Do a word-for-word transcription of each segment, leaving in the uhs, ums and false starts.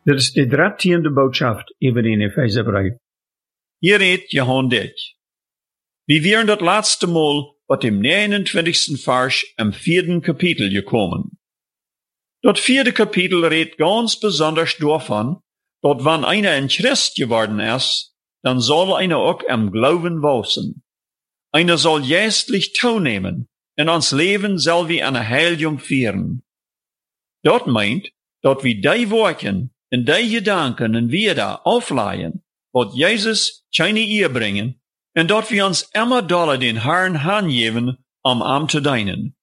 Dit is de dertiende boodschap über den Epheserbrief. Hier redt Johann Dich. Wir wären das letzte Mal bei dem neunundzwanzigsten Vers im vierten Kapitel gekommen. Das vierte Kapitel redet ganz besonders davon, dass wenn einer ein Christ geworden ist, dann soll einer auch im Glauben wachsen. Einer soll geistlich teilnehmen, in ons Leben soll wie eine Heiligung führen. Das meint, dass wir die Worte in die Gedanken und Werte aufleihen, was Jesus keine Ehe bringen, und dass wir uns immer doller den Herrn hingeben, um ihm zu dienen.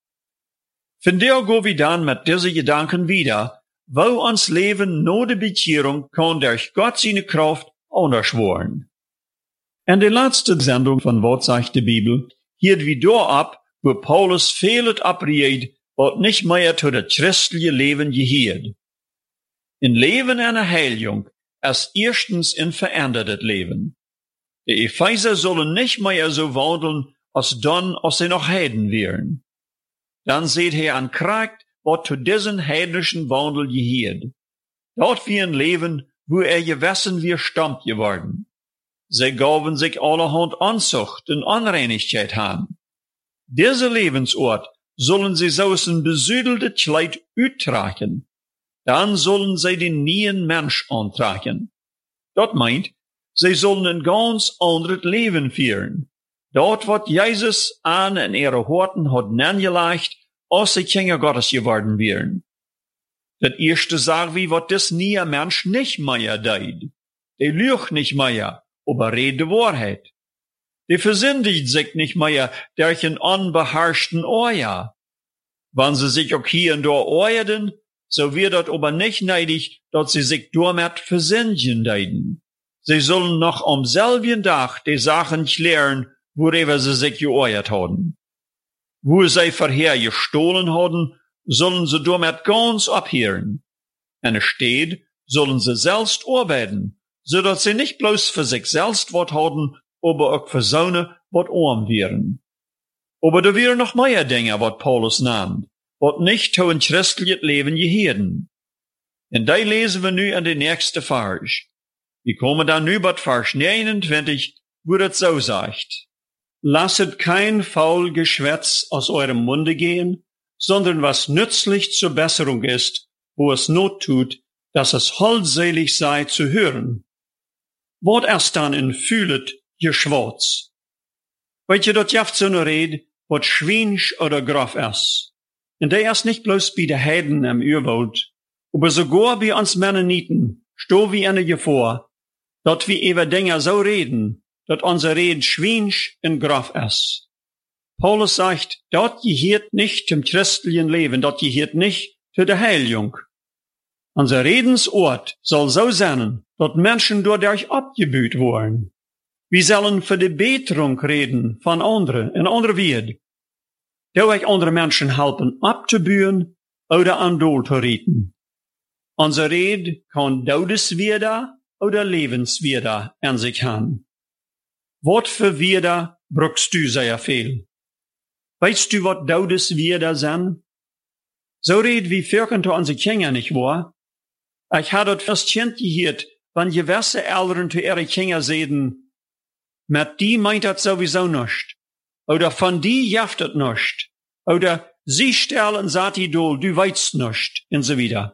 Von der gehen wir dann mit diesen Gedanken wieder, wo uns Leben nur die Bekehrung kann durch Gott seine Kraft unterschworen. In der letzten Sendung von Was sagt die Bibel, hielt wir da ab, wo Paulus vieles abrät, was nicht mehr zu das christliche Leben gehört. Ein Leben einer Heiligung ist erstens ein verändertes Leben. Die Epheser sollen nicht mehr so wandeln, als dann, als sie noch Heiden wären. Dann seht ihr an Kraft, was zu diesem heidnischen Wandel gehört. Dort wie ein Leben, wo er gewissen wir stammt geworden. Sie gaben sich allerhand Anzucht und Anreinigkeit an. Diese Lebensort sollen sie so ein besüdelte Kleid uttragen. Dann sollen sie den neuen Mensch antragen. Das meint, sie sollen ein ganz anderes Leben führen. Dort, was Jesus an in ihre Horten hat angelegt, als sie Kinder Gottes geworden wären. Das erste sagen wir, was das neue Mensch nicht mehr tut. Der lügt nicht mehr, aber redet die Wahrheit. Der versündigt sich nicht mehr durch einen unbeherrschten Euer. Wenn sie sich auch hier und da euerden, so wird das aber nicht neidig, dass sie sich damit versündigen deuten. Sie sollen noch am selben Tag die Sachen klären, worüber sie sich geäuert haben. Wo sie vorher gestohlen haben, sollen sie damit ganz abhören. In der Stadt sollen sie selbst arbeiten, so dass sie nicht bloß für sich selbst was haben, aber auch für seine was arm wären. Aber da wären noch mehr Dinge, was Paulus nannt, was nicht zu ein christliches Leben gehören. Und da lesen wir nu an den nächsten Vers. Wir kommen dann nu bei Vers neunundzwanzig, wo das so sagt. Lasset kein faul Geschwätz aus eurem Munde gehen, sondern was nützlich zur Besserung ist, wo es Not tut, dass es holdselig sei zu hören. Wort erst dann in fühlet, je schwarz. Weet je, dat jaft so ne Red, wat schwinsch oder grof is. Und der ist nicht bloß bei der Heiden im Urwald, aber sogar bei uns Mennoniten, sto wie eine Gefahr, dat wir über Dinge so reden, dat unser Reden schwinsch und grof is. Paulus sagt, dort gehört nicht zum christlichen Leben, dort gehört nicht zu der Heiligung. Unser Redensort soll so sein, dass Menschen dadurch abgebüht worden. Wir sollen für die Beterung reden von anderen, in anderer Welt. Dadurch andere Menschen helfen abzubühen oder an Doel zu rieten. Unser Red kann Todesweder oder Lebensweder an sich haben. Wat für Weder brauchst du sehr viel? Weißt du, was Todesweder sind? So red wie Völker zu unsere Kinder nicht wahr? Ich hatte das fast Kind gehört, wenn gewisse Eltern zu ihre Kinder sehen, mit die meint das sowieso nicht. Oder von die jaft das nicht. Oder sie stellen sagt die Dol, du weißt nicht, und so wieder.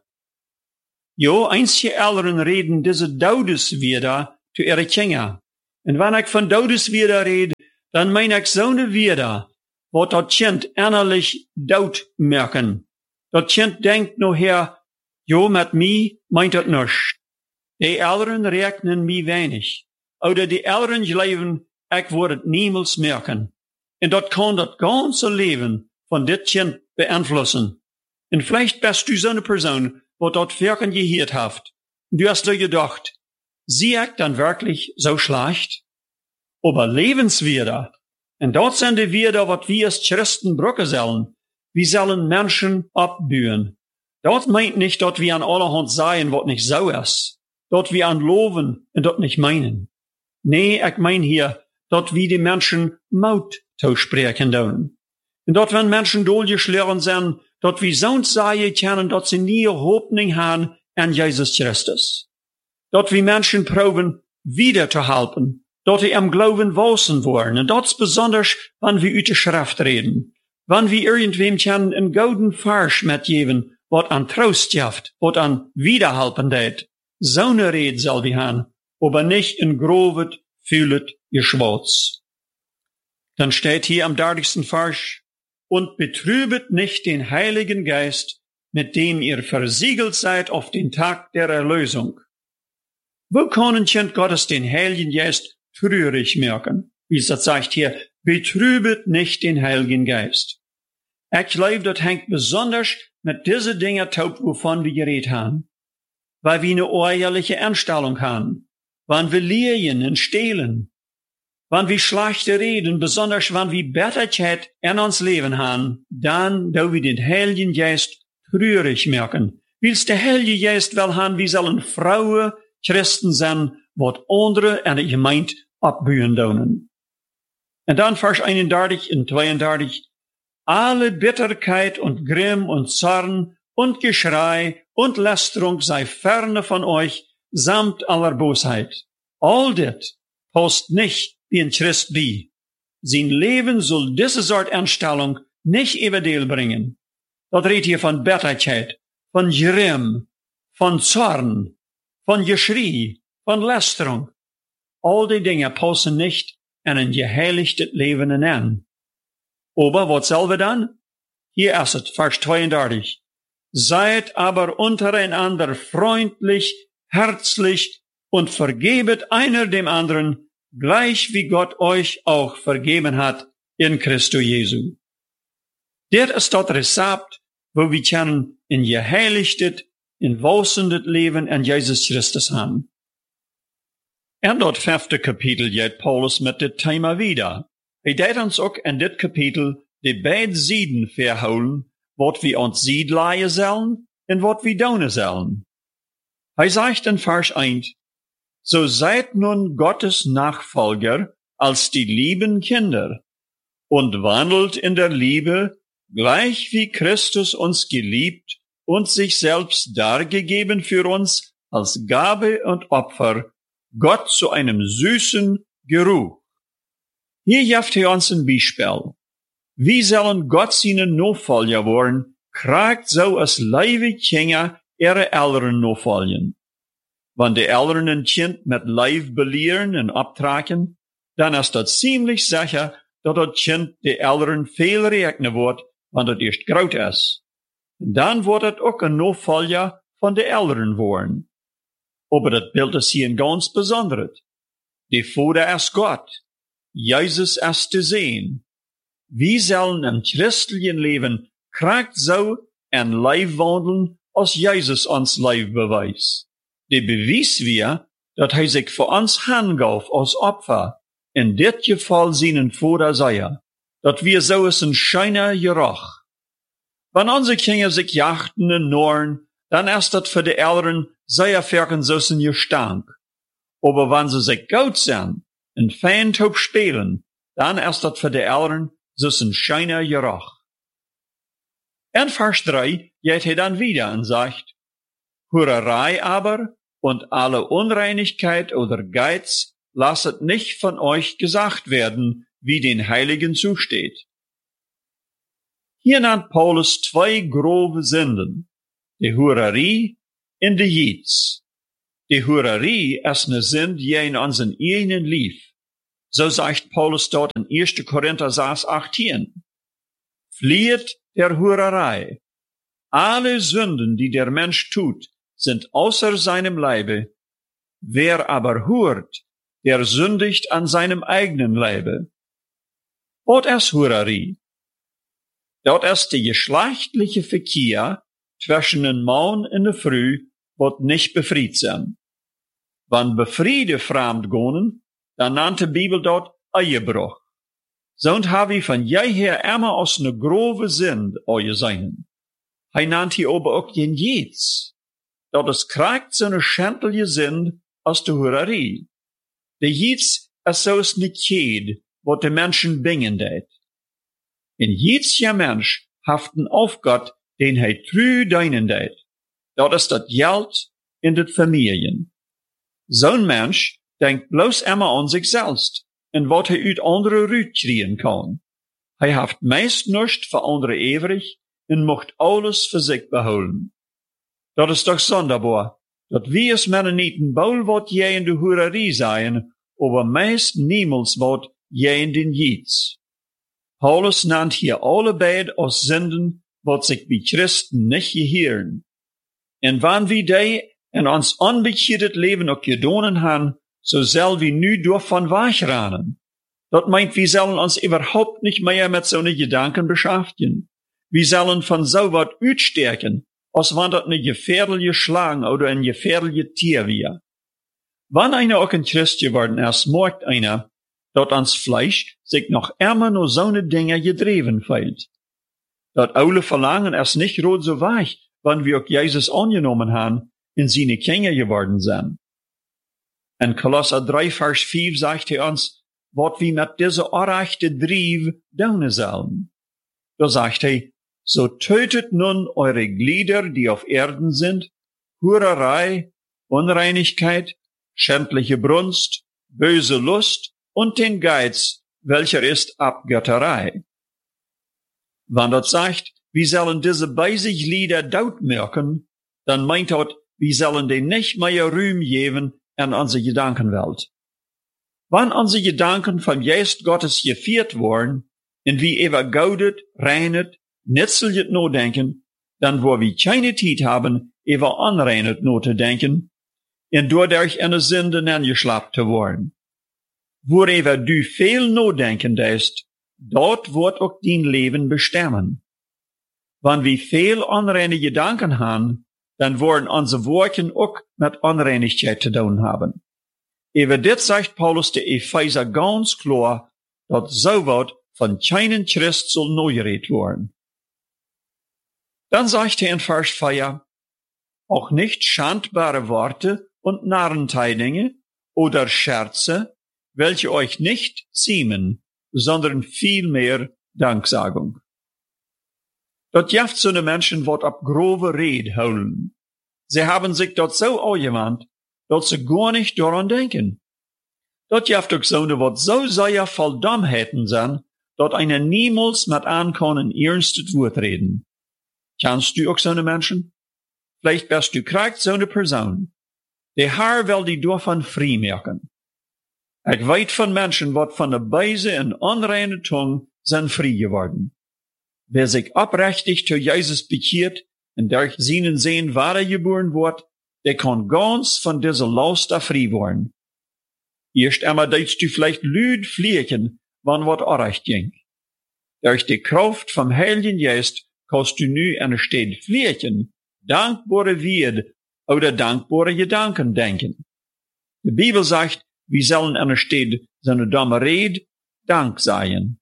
Jo, einzige Eltern reden diese Todesweder zu ihre Kinder. Und wenn ich von Todesweder rede, dann meine ich so eine Weder, wo das Kind innerlich Tod merken. Das Kind denkt nachher, jo, mit mir meint das nicht. Die Eltern rechnen mir wenig. Oder die Eltern leben, ich würde es niemals merken. Und das kann das ganze Leben von dit Kind beeinflussen. Und vielleicht bist du so eine Person, wo das Wirken gehört hat. Und du hast dir gedacht, sie ich dann wirklich so schlecht? Aber Lebensweder, und dort sind die Weder, was wir als Christen brücken sollen. Wir sollen Menschen abbühen. Dort meint nicht, dass wir an allerhand seien, was nicht so ist. Dort wir an loben und dort nicht meinen. Nee, ich mein hier, dort wie die Menschen Maut zu sprechen tun. Und dort, wenn Menschen durchgeschlagen sind, dort wie sonst sagen können, dass sie nie Hoffnung haben an Jesus Christus. Dort wie Menschen proben, wieder zu helfen, dort die am Glauben wachsen wollen, und dort besonders, wann wir über die Schrift reden, wann wir irgendwem können einen golden Vers mitgeben, wat an Trost jaft, wat an Wiederhelpen deed. So eine Rede soll wir haben, aber nicht in grovet, fühlet, Geschwatz. Dann steht hier am dreißigsten Vers, und betrübet nicht den Heiligen Geist, mit dem ihr versiegelt seid auf den Tag der Erlösung. Wo können Kind Gottes den Heiligen Geist trügerig merken? Wie es das sagt hier, betrübet nicht den Heiligen Geist. Ich glaube, das hängt besonders mit diesen Dingen taub, wovon wir geredet haben. Weil wir eine ehrliche Einstellung haben. Wann wir liegen und stehlen. Wann wir schlechte reden, besonders wann wir Bitterkeit in uns Leben haben, dann, da wir den Heiligen Geist trügerig merken. Wils der Heilige Geist will haben, wir sollen Frauen, Christen sein, wat andere in der Gemeinde abbühen donen. Und dann Vers einunddreißig und zweiunddreißig. Alle Bitterkeit und Grimm und Zorn und Geschrei und Lästerung sei ferne von euch, samt aller Bosheit. All dit passt nicht wie ein Christ bei. Sein Leben soll diese Sort Einstellung nicht überdeel bringen. Das redet hier von Bitterkeit, von Grimm, von Zorn, von Geschrei, von Lästerung. All die Dinge passen nicht in ein geheiligtes Leben hinein. Aber was sollen wir dann? Hier ist es, Vers zweiunddreißig. Seid aber untereinander freundlich, herzlich und vergebet einer dem anderen, gleich wie Gott euch auch vergeben hat in Christo Jesu. Dit ist das Rezept, wo wir können in geheiligtes, in wachsendes Leben in Jesus Christus haben. In dat fünfte Kapitel geht Paulus mit dem Thema wieder. Er deed uns auch in dit Kapitel die beide Seiten verholen, wat wir uns Sied leihen sollen und wat wir donen sollen. Er sagt in Vers eins, so seid nun Gottes Nachfolger als die lieben Kinder und wandelt in der Liebe, gleich wie Christus uns geliebt und sich selbst dargegeben für uns als Gabe und Opfer, Gott zu einem süßen Geruch. Hier jaft er uns ein Beispiel. Wie sollen Gott seinen Nachfolger worden, kriegt so als leibe Kinder ihre Eltern nachfolgen. Wenn die Eltern ein Kind mit Leib belehren und abtragen, dann ist das ziemlich sicher, dass das Kind die Eltern viel rechnen wird, wenn das erst groß ist. Und dann wird es auch ein Nachfolger von den Eltern worden. Aber das Bild ist hier ein ganz besonderes. Die Vater ist Gott. Jesus ist zu sehen. Wir sollen im christlichen Leben kriegt so ein Leib wandeln, als Jesus uns Leib beweist. Die bewies wir, dass er sich für uns hingab als Opfer, in dit Fall seinen Vater sei, dass wir so ist ein scheiner Geruch. Wenn unsere Kinder sich jachten und norren, dann ist das für die Eltern sehr ferken so ein Gestank. Aber wenn sie sich gut sind, und fein taub spielen, dann ist das für die Eltern so ein scheiner Geruch. In Vers drei geht er dann wieder und sagt, Hurerei aber und alle Unreinigkeit oder Geiz lasset nicht von euch gesagt werden, wie den Heiligen zusteht. Hier nennt Paulus zwei grobe Sünden, die Hurerie und die Jitz. Die Hurerie ist eine Sünde, die in unseren eigenen lief. So sagt Paulus dort in erster Korinther sechs achtzehn. Flieht der Hurerei. Alle Sünden, die der Mensch tut, sind außer seinem Leibe. Wer aber hurt, der sündigt an seinem eigenen Leibe. Dort ist Hurerie. Dort ist der geschlechtliche Verkehr zwischen den Mann und der Frau, wird nicht befried sein. Wenn befriede fremd gehen, dann nannte die Bibel dort Ehebruch. So haben wir von jeher immer aus ne grove Sünde eue seinen. Er nannte aber auch den Jitz. Dort es kriegt so eine schändliche Sünde aus der Hurerie. Der Jitz ist so ist ne Ked, wat de Menschen bingen deed. In jitziger Mensch haften auf Gott, den er trü deinen deed. dat is dat Geld in de Familien. Zo'n Mensch denkt bloß immer an sich selbst en wat hij uit andere rütkriegen kan. Hij heeft meist nichts voor andere ewig en mocht alles voor zich behouden. Dat is toch sonderbaar, dat wie als Mennonieten bol wat jij in de hoererie zijn, aber meist niemals wat jij in den Jieds. Paulus nennt hier alle beid als Sünden, wat sich bij Christen nicht gehören. En wann wie die en ons onbekeerdet Leben ook gedonen han, so zal wie nu davon wegrennen. Dat meint, wir sollen uns überhaupt nicht mehr mit so ne Gedanken beschäftigen. Wir sollen von so wat uitsterken, als wann dat ne gefährliche Schlange oder ein gefährliche Tier wäre. Wann einer auch ein Christ geworden ist, merkt einer, dat ans Fleisch sich noch immer nur so ne Dinge gedreven fehlt. Dat oude Verlangen ist nicht rot so weich, wann wir auch Jesus angenommen haben, in seine Kinder geworden sind. In Kolosser drei, Vers vier sagt er uns, wat wie mit dieser orechte Drief daunen sollen. Da sagt er, so tötet nun eure Glieder, die auf Erden sind, Hurerei, Unreinigkeit, schändliche Brunst, böse Lust und den Geiz, welcher ist Abgötterei. Wann das sagt, wir sollen diese beide Glieder daut merken, dann meint dort, wir sollen den nicht mehr Ruhm geben an unsere Gedankenwelt. Wann unsere Gedanken vom Geist Gottes geführt worden, und wie ever gaudet, reinet, netzeljet no denken, dann wo wir keine Zeit haben, ever anreinet no te denken, und dadurch eine Sünde angeschlappt zu worden. Wo ever du viel no denken deist, dort wird auch dein Leben bestimmen. Wann wir viel unreine Gedanken haben, dann werden unsere Worte auch mit Unreinigkeit zu tun haben. Über dit sagt Paulus de Epheser ganz klar, dat so wat von keinen Christ soll neugeredet worden. Dann sagt er in Vers vier, auch nicht schandbare Worte und Narrenteilinge oder Scherze, welche euch nicht ziemen, sondern vielmehr Danksagung. Dat jaft so ne Menschen wat ab grove Red holen. Sie haben sich dort so angewandt, dat ze gar nicht daran denken. Dat jaft ook so ne wat so sehr voll Dummheiten zijn, dat einer niemals mit an kann ein ernstes Wort reden. Kennst du auch so ne Menschen? Vielleicht bist du krank so ne Person. Der Herr will die davon frei merken. Ich weet von Menschen, wat von der beise und unreine Tongue sind frei geworden. Wer sich abrechtig zu Jesus bekehrt und durch seinen Sehen wiedergeboren wird, der kann ganz von dieser Last frei werden. Erst einmal deitst du vielleicht lüd fliegen, wann wat orecht ging. Durch die Kraft vom Heiligen Geist kannst du nu eine Stät fliegen, dankbare Wert oder dankbare Gedanken denken. Die Bibel sagt, wir sollen eine Stät seine dumme Rede Dank seien.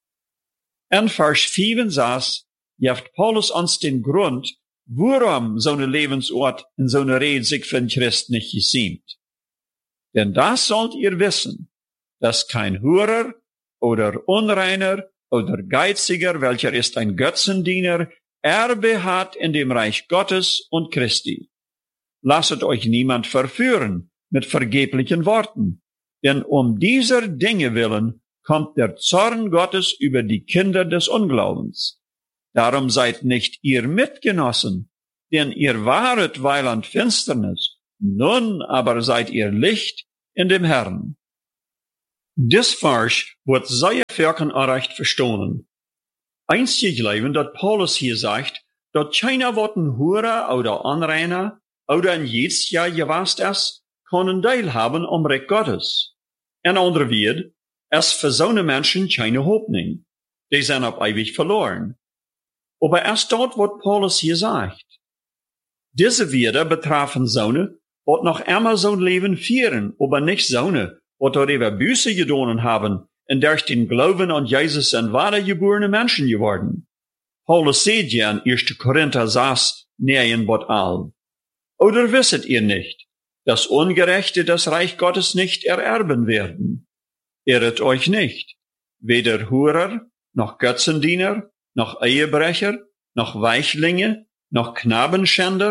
In Vers vierundsechzig gibt Paulus uns den Grund, warum so eine Lebensort in so eine Rede sich für den Christ nicht gesiemt. Denn das sollt ihr wissen, dass kein Hurer oder Unreiner oder Geiziger, welcher ist ein Götzendiener, Erbe hat in dem Reich Gottes und Christi. Lasset euch niemand verführen mit vergeblichen Worten, denn um dieser Dinge willen kommt der Zorn Gottes über die Kinder des Unglaubens. Darum seid nicht ihr Mitgenossen, denn ihr waret weiland Finsternis, nun aber seid ihr Licht in dem Herrn. Dis Vers wird sehr verkenrecht verstanden. Einzig glauben, dass Paulus hier sagt, dass keiner wat ein Hurer oder Anrainer oder ein Jetzjahr gewast ist, können teilhaben am Reich Gottes. In andere Wort, es für so eine Menschen keine Hoffnung. Die sind auf ewig verloren. Aber erst dort, was Paulus hier sagt. Diese Wörter betrafen Söhne, die noch immer so ein Leben führen, aber nicht Söhne, die darüber Büße gedonen haben und durch den Glauben an Jesus sind wiedergeborene Menschen geworden. Paulus sagt ja in erster Korinther sechs, neun Bot all. Oder wisset ihr nicht, dass Ungerechte das Reich Gottes nicht ererben werden? Irret euch nicht, weder Hurer, noch Götzendiener, noch Ehebrecher, noch Weichlinge, noch Knabenschänder,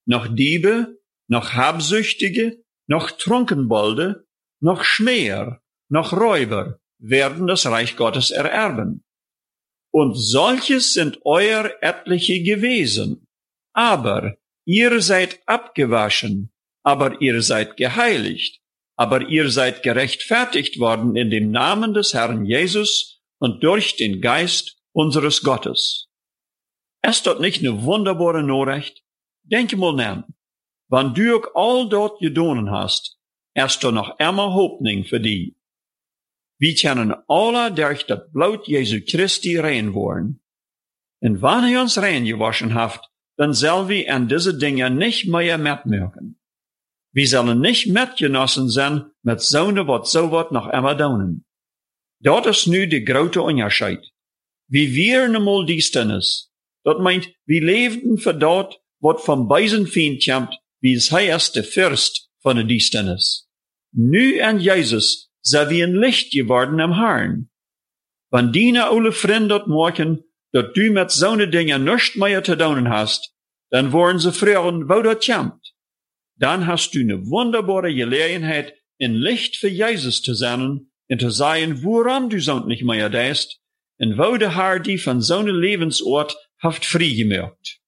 noch Diebe, noch Habsüchtige, noch Trunkenbolde, noch Schmäher, noch Räuber werden das Reich Gottes ererben. Und solches sind euer etliche gewesen. Aber ihr seid abgewaschen, aber ihr seid geheiligt, aber ihr seid gerechtfertigt worden in dem Namen des Herrn Jesus und durch den Geist unseres Gottes. Ist das nicht eine wunderbare Nachricht? Denk mal nach. Wann du auch all dort gedaan hast, ist da noch immer Hoffnung für die. Wir können alle durch das Blut Jesu Christi rein worden. Und wann er uns rein gewaschen hat, dann sollen wir an diese Dinge nicht mehr mitmerken. Wir sollen nicht mitgenossen sein mit Sonne, was so wat noch immer tun. Dort ist nu de grote Unterschied. Wie wir nemol Dienstnis. Dat meint, wir lebten für dort, wat vom Beisenfeind kommt, wie es heißt der Fürst von der Dienstnis. Nu an Jesus sind wir ein Licht geworden am Herrn. Wenn deine alle Freunde dort morgen, dat du mit so ne Dinge nichts mehr zu tun hast, dann wollen sie fragen, wo dat kommt. Dann hast du eine wunderbare Gelegenheit, in Licht für Jesus zu sein und zu sagen, woran du so nicht mehr denkst und wo der Herr die von so einem Lebensort haft frei gemacht.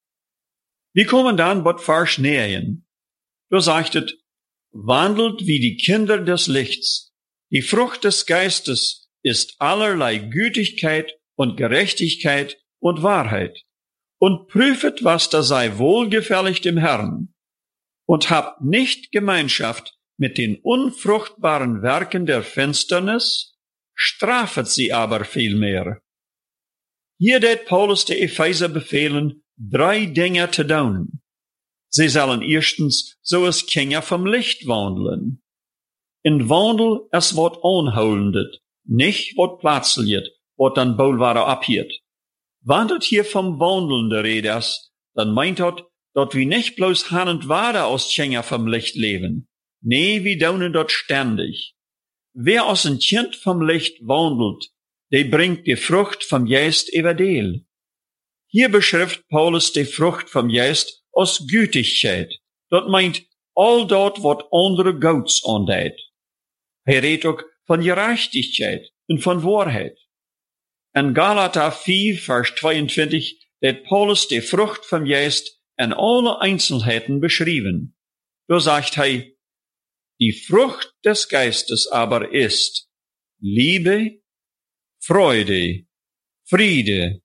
Wir kommen dann bot Vers nähen. Da sagt es, wandelt wie die Kinder des Lichts. Die Frucht des Geistes ist allerlei Gütigkeit und Gerechtigkeit und Wahrheit. Und prüfet, was da sei wohlgefällig dem Herrn. Und habt nicht Gemeinschaft mit den unfruchtbaren Werken der Finsternis, strafet sie aber vielmehr. Hier det Paulus de Epheser befehlen, drei Dinge zu tun. Sie sollen erstens so als Kinder vom Licht wandeln. In Wandel es wat anholendet, nicht wat plötzlich, wat dann Boulware abhiert. Wandelt hier vom Wandeln der Rede ist, dann meint dort, dat wir nicht bloß hanend Wade aus Kinder vom Licht leben. Nee, wir tun dort ständig. Wer aus ein Kind vom Licht wandelt, der bringt die Frucht vom Geist evangel. Hier beschrift Paulus die Frucht vom Geist aus Gütigkeit. Dat meint all dort, wat andere Gouds andeit. Er redt auch von Gerechtigkeit und von Wahrheit. In Galater vier, Vers zweiundzwanzig, hat Paulus die Frucht vom Geist in alle Einzelheiten beschrieben. Da sagt er, die Frucht des Geistes aber ist Liebe, Freude, Friede,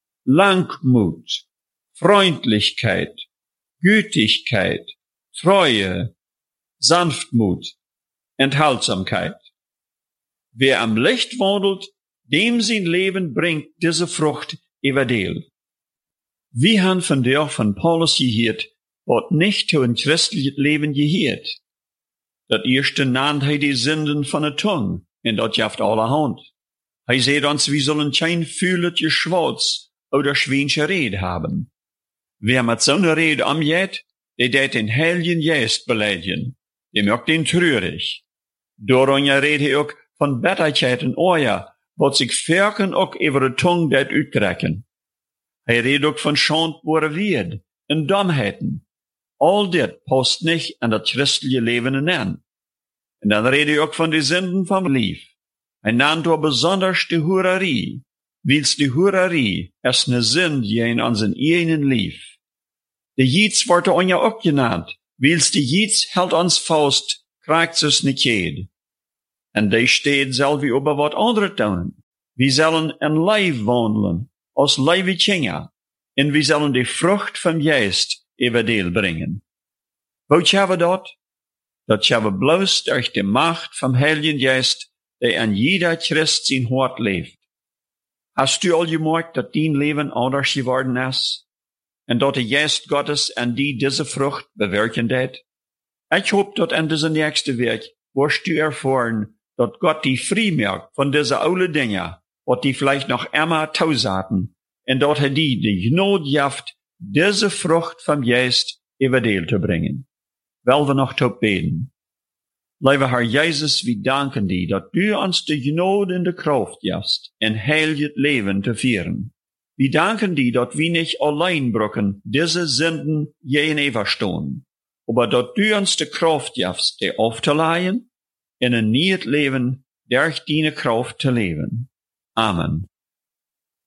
Langmut, Freundlichkeit, Gütigkeit, Treue, Sanftmut, Enthaltsamkeit. Wer am Licht wandelt, dem sein Leben bringt diese Frucht evangel. Wir haben von der von Paulus gehört, wat nicht zu ein christliches Leben gehört. Dat erste nannt er die Sünden von der Tongue, und dat jaft allerhand. Er sagt uns, wir sollen kein fühlet Geschwatz oder schwänsche Rede haben. Wer mit so einer Rede umgeht, der det den Heiligen Geist beleidigen, der mögt den trürig. Darum redet er auch von Bitterkeit und Euer, wat sich Ferken auch über die Tongue det uittrekken. Er redet auch von schandbare Wert und Dummheiten. All dit passt nicht an das christliche Leben an. Und dann redet er auch von den Sünden vom Lief. Er nannt er besonders die Hurerie, wils die Hurerie ist ne Sünde jen an sein eigenen Lief. Die Jids wordt er ja auch genannt, wils die Jids hält ans Faust, kriegt es nicht jed. Und die steht selber über wat andere tun. Wir sollen in Leib wandeln, aus Leibe Kinder, und wir sollen die Frucht vom Geist evangel bringen. Wo haben wir dort? Dat haben wir bloß durch die Macht vom Heiligen Geist, der an jeder Christ sein Hort lebt. Hast du all gemerkt, dass dein Leben anders geworden ist? Und dass der Geist Gottes an die diese Frucht bewirken wird? Ich hoffe, dass an dieser nächsten Weg wirst du erfahren, dass Gott die frei macht von diesen alten Dingen, was die vielleicht noch immer tausaten, und dass er die, die Gnade jaft, diese Frucht vom Geist evangel zu bringen. Weil wir noch tot beten. Lieber Herr Jesus, wir danken dir, dass du uns die Gnade in der Kraft gibst, ein heiliges Leben zu führen. wir danken dir, dat wir nicht allein brücken, diese Sünden je in überstehen, aber dat du uns de Kraft gibst, die aufzuleihen, in een nieuw leven durch deine Kraft zu leben. Amen.